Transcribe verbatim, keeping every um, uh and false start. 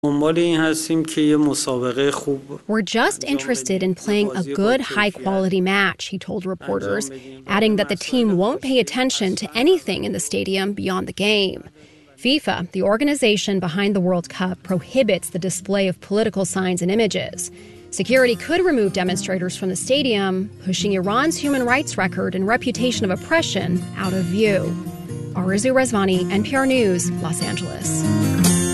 We're just interested in playing a good, high-quality match, he told reporters, adding that the team won't pay attention to anything in the stadium beyond the game. FIFA, the organization behind the World Cup, prohibits the display of political signs and images. Security could remove demonstrators from the stadium, pushing Iran's human rights record and reputation of oppression out of view. Arezou Rezvani, N P R News, Los Angeles.